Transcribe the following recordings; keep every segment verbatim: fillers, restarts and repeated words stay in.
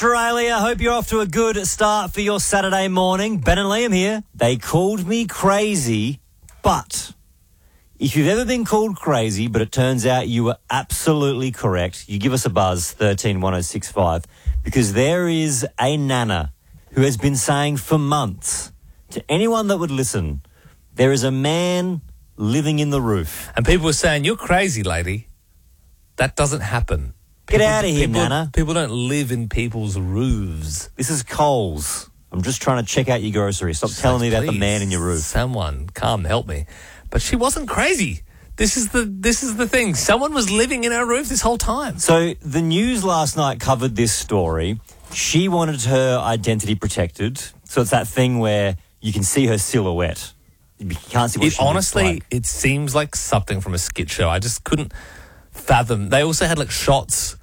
Australia, hope you're off to a good start for your Saturday morning. Ben and Liam here. They called me crazy, but if you've ever been called crazy, but it turns out you were absolutely correct, you give us a buzz, thirteen one oh six five, because there is a nana who has been saying for months to anyone that would listen, there is a man living in the roof. And people were saying, you're crazy, lady. That doesn't happen. Get People- out of here, people, Nana. People don't live in people's roofs. This is Coles. I'm just trying to check out your groceries. Stop telling me about the Please, man in your roof. Someone come help me. But she wasn't crazy. This is the this is the thing. Someone was living in her roof this whole time. So the news last night covered this story. She wanted her identity protected. So it's that thing where you can see her silhouette. You can't see what It she looks honestly, like. it seems like something from a skit show. I just couldn't fathom. They also had like shots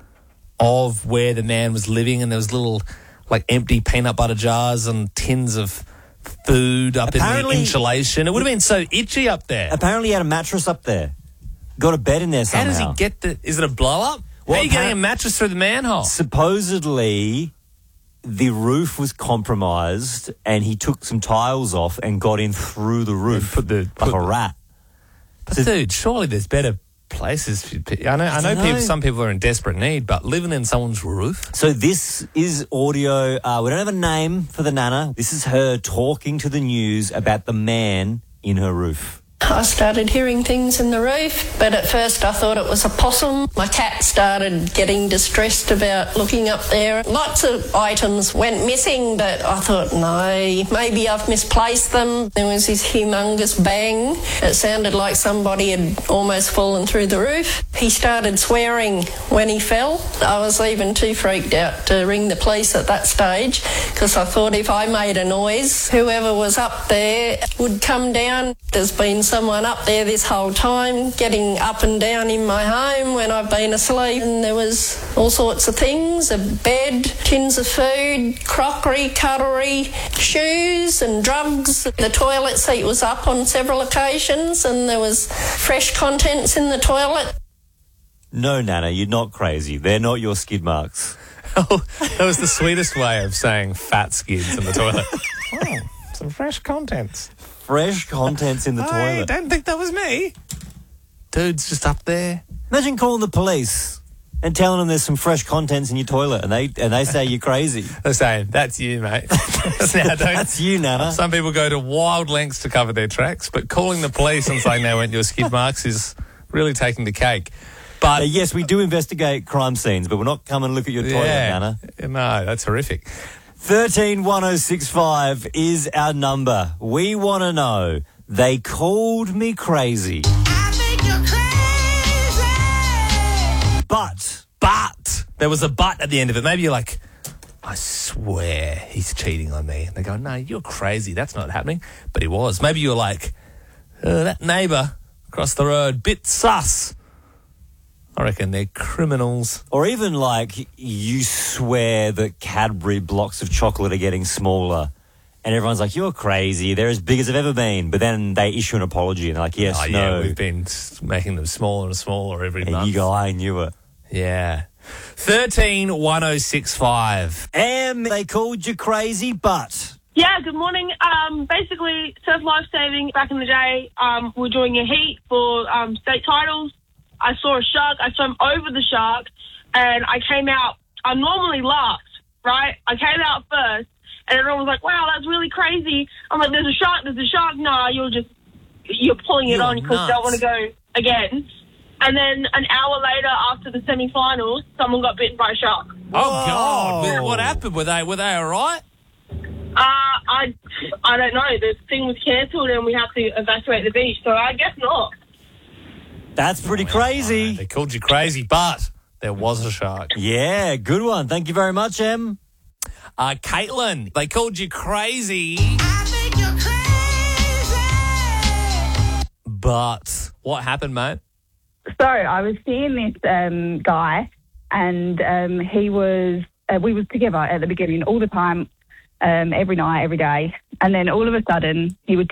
of where the man was living, and there was little like empty peanut butter jars and tins of food up Apparently- in the insulation. It would have been so itchy up there. Apparently he had a mattress up there. Got a bed in there How somehow. does he get the... Is it a blow-up? Well, How are you getting a appar- mattress through the manhole? Supposedly, the roof was compromised and he took some tiles off and got in through the roof put the- like put a the- rat. But So- dude, surely there's better places. For, pe- I know, I know, dunno. people. Some people are in desperate need, but living in someone's roof. So this is audio. Uh, we don't have a name for the nana. This is her talking to the news about the man in her roof. I started hearing things in the roof, but at first I thought it was a possum. My cat started getting distressed about looking up there. Lots of items went missing, but I thought, no, maybe I've misplaced them. There was this humongous bang. It sounded like somebody had almost fallen through the roof. He started swearing when he fell. I was even too freaked out to ring the police at that stage, because I thought if I made a noise, whoever was up there would come down. There's been someone up there this whole time, getting up and down in my home when I've been asleep, and there was all sorts of things, a bed, tins of food, crockery, cutlery, shoes and drugs. The toilet seat was up on several occasions and there was fresh contents in the toilet. No, Nana, you're not crazy. They're not your skid marks. Oh, that was the sweetest way of saying fat skids in the toilet. Oh, some fresh contents. Fresh contents in the I toilet. don't think that was me. Dude's just up there. Imagine calling the police and telling them there's some fresh contents in your toilet, and they and they say you're crazy. They're saying, that's you, mate. Now, don't- That's you, Nana. Some people go to wild lengths to cover their tracks, but calling the police and saying they weren't your skid marks is really taking the cake. But Uh, yes, we do investigate crime scenes, but we're not coming to look at your toilet, yeah, Nana. no, that's horrific. thirteen one oh six five is our number. We want to know. They called me crazy. I think you're crazy. But But there was a but at the end of it. Maybe you're like, I swear he's cheating on me. And they go, no, you're crazy. That's not happening. But he was. Maybe you're like, uh, that neighbour across the road, bit sus. I reckon they're criminals. or even like you swear that Cadbury blocks of chocolate are getting smaller. And everyone's like, you're crazy. They're as big as they've ever been. But then they issue an apology and they're like, yes, Oh, yeah, no. we've been s- making them smaller and smaller every And month. you go, I knew it. Yeah. thirteen one oh six five. Em, they called you crazy, but Yeah, good morning. Um, basically, Surf Life Saving, back in the day, um, we were doing a heat for um, state titles. I saw a shark. I swam over the shark, and I came out. I normally last, right? I came out first, and everyone was like, wow, that's really crazy. I'm like, there's a shark, there's a shark. No, you're just, you're pulling it You're on because you don't want nuts. to go again. And then an hour later, after the semi-finals, someone got bitten by a shark. Oh, God. Whoa. What happened? Were they, were they all right? Uh, I, I don't know. The thing was cancelled and we had to evacuate the beach, so I guess not. that's pretty crazy. They called you crazy, but there was a shark. Yeah, good one. Thank you very much, Em. Uh, Caitlin, they called you crazy, I think you're crazy. but what happened, mate? So I was seeing this um, guy, and um, he was uh, we was together at the beginning all the time, um, every night, every day, and then all of a sudden he would